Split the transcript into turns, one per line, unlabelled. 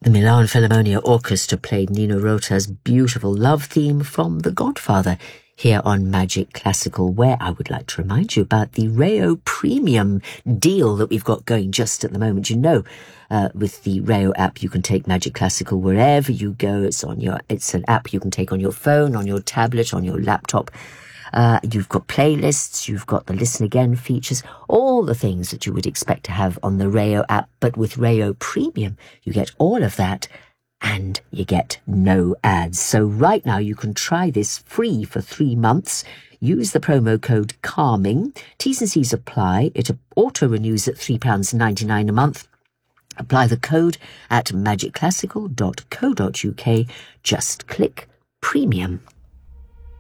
The Milan Philharmonia Orchestra played Nino Rota's beautiful love theme from The Godfather here on Magic Classical, where I would like to remind you about the Rayo Premium deal that we've got going just at the moment. You know, with the Rayo app, you can take Magic Classical wherever you go. It's an app you can take on your phone, on your tablet, on your laptop. You've got playlists, you've got the Listen Again features, all the things that you would expect to have on the Rayo app, but with Rayo Premium, you get all of that and you get no ads. So right now you can try this free for 3 months. Use the promo code CALMING. T's and C's apply. It auto-renews at £3.99 a month. Apply the code at magicclassical.co.uk. Just click Premium.